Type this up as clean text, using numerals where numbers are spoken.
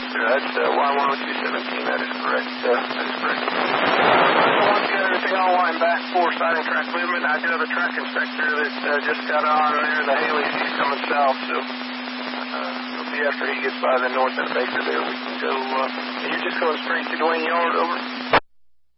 sir. That's Y10217. That is correct. I want to get everything online back for sighting track movement. I do have a track inspector that just got on there. The Haley's, he's coming south, so it'll be after he gets by the north end of Baker there. We can go. You're just going straight to Dwayne Yard, over?